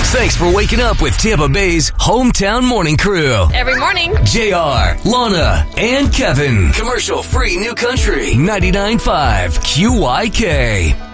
Thanks for waking up with Tampa Bay's hometown morning crew. Every morning. JR, Lana, and Kevin. Commercial free New Country 99.5 QYK.